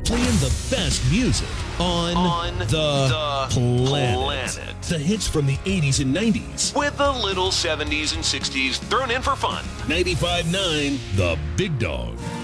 playing the best music on the planet. The hits from the 80s and 90s. With a little 70s and 60s thrown in for fun. 95.9 The Big Dog.